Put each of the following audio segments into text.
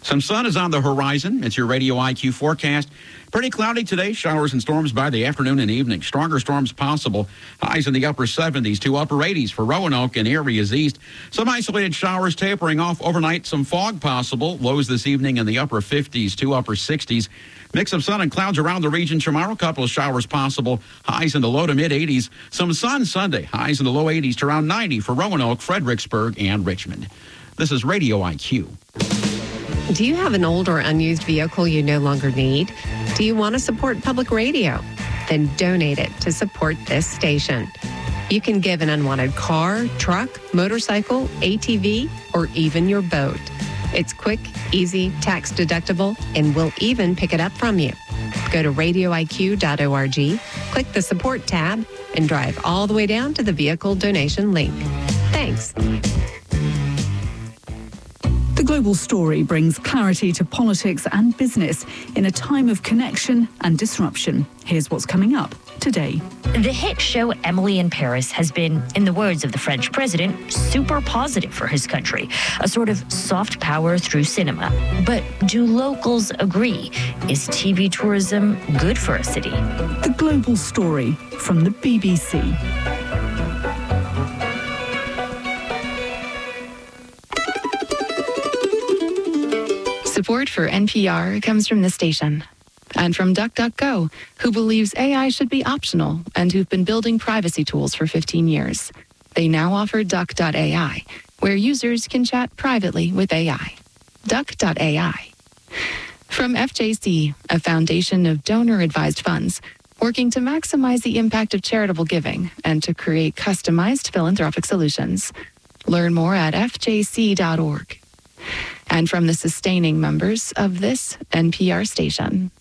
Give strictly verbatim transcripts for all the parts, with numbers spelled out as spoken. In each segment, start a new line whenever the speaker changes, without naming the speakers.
Some sun is on the horizon. It's your Radio I Q forecast. Pretty cloudy today. Showers and storms by the afternoon and evening. Stronger storms possible. Highs in the upper seventies to upper eighties for Roanoke and areas east. Some isolated showers tapering off overnight. Some fog possible. Lows this evening in the upper fifties to upper sixties. Mix of sun and clouds around the region tomorrow. Couple of showers possible. Highs in the low to mid eighties. Some sun Sunday. Highs in the low eighties to around ninety for Roanoke, Fredericksburg, and Richmond. This is Radio I Q.
Do you have an old or unused vehicle you no longer need? Do you want to support public radio? Then donate it to support this station. You can give an unwanted car, truck, motorcycle, A T V, or even your boat. It's quick, easy, tax deductible, and we'll even pick it up from you. Go to radio I Q dot org, click the support tab, and drive all the way down to the vehicle donation link. Thanks.
The Global Story brings clarity to politics and business in a time of connection and disruption. Here's what's coming up today.
The hit show Emily in Paris has been, in the words of the French president, super positive for his country, a sort of soft power through cinema. But do locals agree? Is T V tourism good for a city?
The Global Story from the B B C.
Support for N P R comes from the station and from DuckDuckGo, who believes A I should be optional and who've been building privacy tools for fifteen years. They now offer Duck dot A I, where users can chat privately with A I. Duck dot A I. From F J C, a foundation of donor-advised funds, working to maximize the impact of charitable giving and to create customized philanthropic solutions. Learn more at F J C dot org. And from the sustaining members of this N P R station.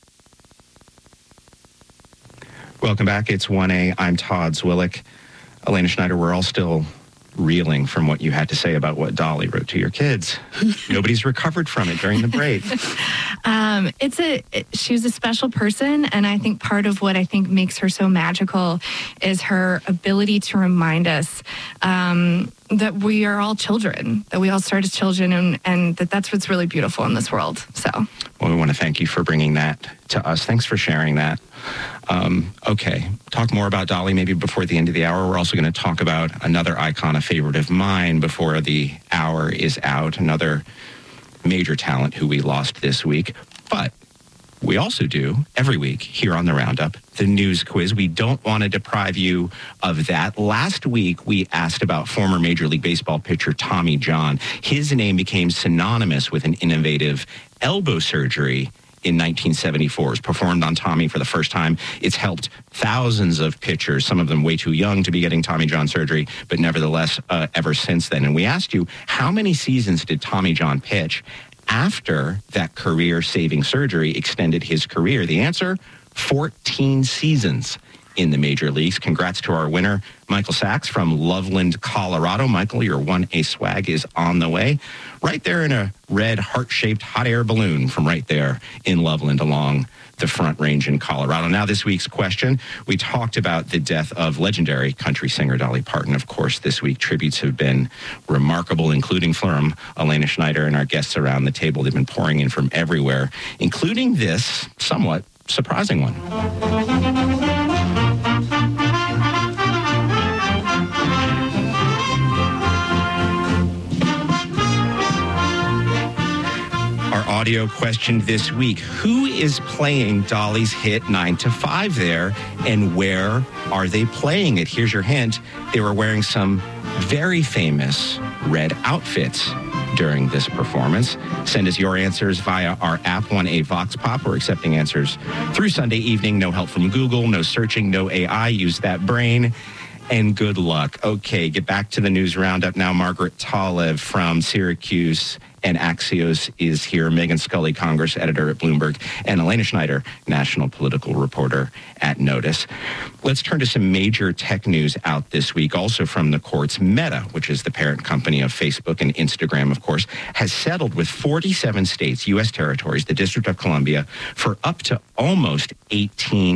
Welcome back. It's one A. I'm Todd Zwillich. Elena Schneider, we're all still reeling from what you had to say about what Dolly wrote to your kids. Nobody's recovered from it during the break.
Um, it's a, it, she was a special person, and I think part of what I think makes her so magical is her ability to remind us um, that we are all children, that we all start as children, and, and that that's what's really beautiful in this world. So,
well, we want to thank you for bringing that to us. Thanks for sharing that. Um, okay, talk more about Dolly maybe before the end of the hour. We're also going to talk about another icon, a favorite of mine, before the hour is out, another major talent who we lost this week. But we also do, every week here on the Roundup, the news quiz. We don't want to deprive you of that. Last week, we asked about former Major League Baseball pitcher Tommy John. His name became synonymous with an innovative elbow surgery in nineteen seventy-four. It was performed on Tommy for the first time. It's helped thousands of pitchers, some of them way too young to be getting Tommy John surgery, but nevertheless, uh, ever since then. And we asked you, how many seasons did Tommy John pitch after that career-saving surgery extended his career? The answer, fourteen seasons in the major leagues. Congrats to our winner, Michael Sachs from Loveland, Colorado. Michael, your one A swag is on the way. Right there in a red heart-shaped hot air balloon from right there in Loveland along the Front Range in Colorado. Now, this week's question, we talked about the death of legendary country singer Dolly Parton. Of course, this week, tributes have been remarkable, including from Elena Schneider and our guests around the table. They've been pouring in from everywhere, including this somewhat surprising one. Audio question this week. Who is playing Dolly's hit nine to five there, and where are they playing it? Here's your hint. They were wearing some very famous red outfits during this performance. Send us your answers via our app, one A Vox Pop. We're accepting answers through Sunday evening. No help from Google, no searching, no A I. Use that brain. And good luck. Okay, get back to the news roundup now. Margaret Talev from Syracuse and Axios is here. Megan Scully, Congress editor at Bloomberg, and Elena Schneider, national political reporter at Notice. Let's turn to some major tech news out this week, also from the courts. Meta, which is the parent company of Facebook and Instagram, of course, has settled with forty-seven states, U S territories, the District of Columbia, for up to almost eighteen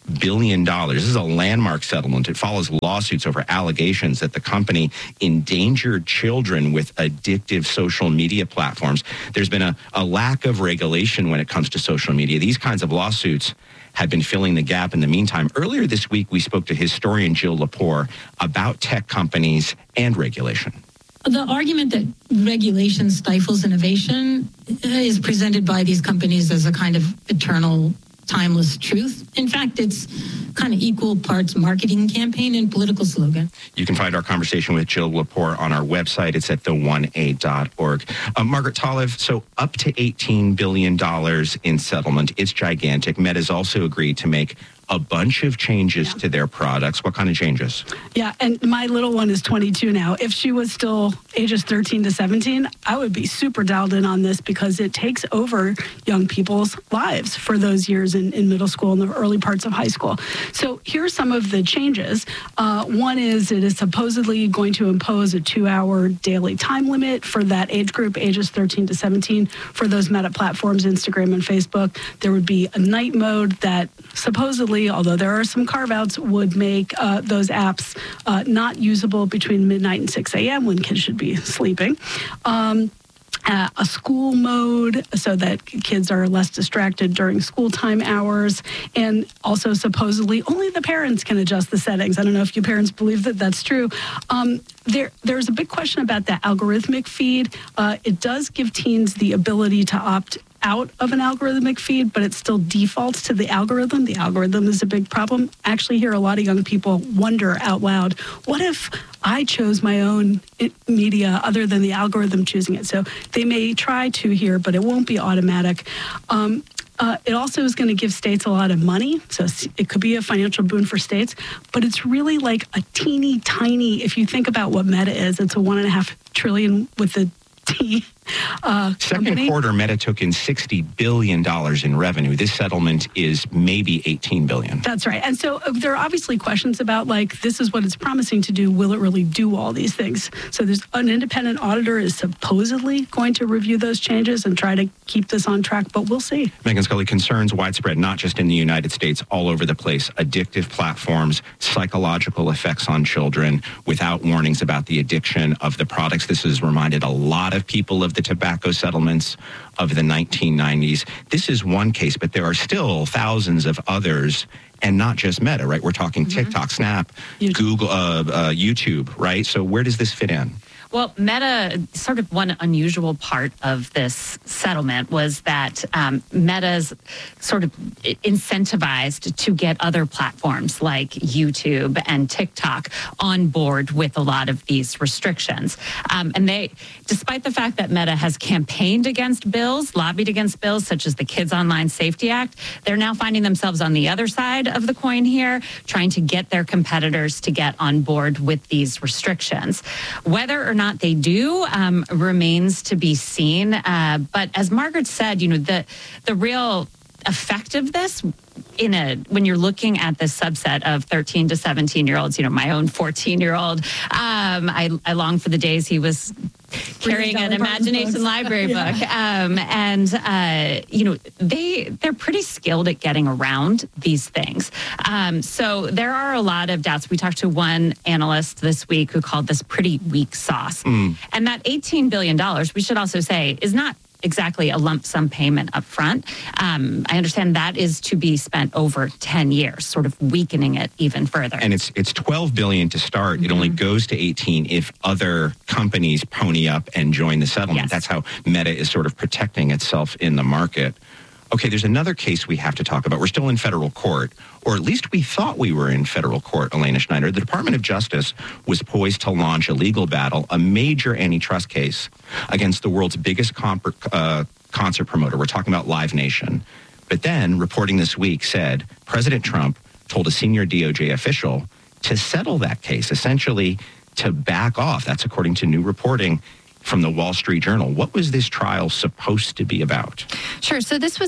billion dollars. This is a landmark settlement. It follows lawsuits over allegations that the company endangered children with addictive social media platforms. There's been a, a lack of regulation when it comes to social media. These kinds of lawsuits have been filling the gap in the meantime. Earlier this week, we spoke to historian Jill Lepore about tech companies and regulation.
The argument that regulation stifles innovation is presented by these companies as a kind of eternal, timeless truth. In fact, it's kind of equal parts marketing campaign and political slogan.
You can find our conversation with Jill Lepore on our website. It's at the one a dot org. Uh, Margaret Talev, so up to eighteen billion dollars in settlement. It's gigantic. Meta's also agreed to make a bunch of changes yeah. to their products. What kind of changes?
Yeah, and my little one is twenty-two now. If she was still ages thirteen to seventeen, I would be super dialed in on this because it takes over young people's lives for those years in, in middle school and the early parts of high school. So here's some of the changes. Uh, one is it is supposedly going to impose a two-hour daily time limit for that age group, ages thirteen to seventeen, for those Meta platforms, Instagram and Facebook. There would be a night mode that supposedly, although there are some carve-outs, would make uh, those apps uh, not usable between midnight and six a.m. when kids should be sleeping. Um, Uh, a school mode so that kids are less distracted during school time hours, and also supposedly only the parents can adjust the settings. I don't know if you parents believe that that's true. Um, there, there's a big question about the algorithmic feed. Uh, it does give teens the ability to opt out of an algorithmic feed, but it still defaults to the algorithm. The algorithm is a big problem. I actually hear a lot of young people wonder out loud, what if I chose my own media other than the algorithm choosing it? So they may try to here, but it won't be automatic. Um, Uh, it also is going to give states a lot of money, so it could be a financial boon for states, but it's really like a teeny tiny, if you think about what Meta is, it's a one and a half trillion with a T. Uh,
Second
company.
quarter, Meta took in sixty billion dollars in revenue. This settlement is maybe eighteen billion dollars.
That's right. And so uh, there are obviously questions about, like, this is what it's promising to do. Will it really do all these things? So there's an independent auditor is supposedly going to review those changes and try to keep this on track, but we'll see.
Megan Scully, concerns widespread, not just in the United States, all over the place. Addictive platforms, psychological effects on children, without warnings about the addiction of the products. This has reminded a lot of people of the tobacco settlements of the nineteen nineties. This is one case, but there are still thousands of others, and not just Meta, right? We're talking mm-hmm. TikTok, Snap, YouTube. Google, uh, uh, YouTube, right? So where does this fit in?
Well, Meta, sort of one unusual part of this settlement was that um, Meta's sort of incentivized to get other platforms like YouTube and TikTok on board with a lot of these restrictions. Um, and they, despite the fact that Meta has campaigned against bills, lobbied against bills such as the Kids Online Safety Act, they're now finding themselves on the other side of the coin here, trying to get their competitors to get on board with these restrictions. Whether or not not they do um, remains to be seen. Uh, but as Margaret said, you know, the the real effect of this in a when you're looking at this subset of thirteen to seventeen year olds, you know, my own fourteen year old, um, I, I long for the days he was carrying an imagination library book. Yeah. Um, and, uh, you know, they, they're pretty skilled at getting around these things. Um, so there are a lot of doubts. We talked to one analyst this week who called this pretty weak sauce. Mm. And that eighteen billion dollars, we should also say, is not exactly a lump sum payment up front. Um, I understand that is to be spent over ten years, sort of weakening it even further.
And it's it's twelve billion dollars to start. Mm-hmm. It only goes to eighteen if other companies pony up and join the settlement. Yes. That's how Meta is sort of protecting itself in the market. Okay, there's another case we have to talk about. We're still in federal court, or at least we thought we were in federal court, Elena Schneider. The Department of Justice was poised to launch a legal battle, a major antitrust case against the world's biggest comp- uh, concert promoter. We're talking about Live Nation. But then, reporting this week said President Trump told a senior D O J official to settle that case, essentially to back off. That's according to new reporting from the Wall Street Journal. What was this trial supposed to be about?
Sure. So this was